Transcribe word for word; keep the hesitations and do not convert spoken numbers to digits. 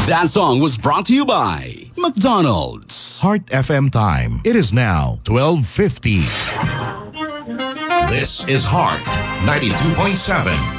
That song was brought to you by McDonald's. Heart F M time. It is now twelve fifty. This is Heart ninety-two point seven.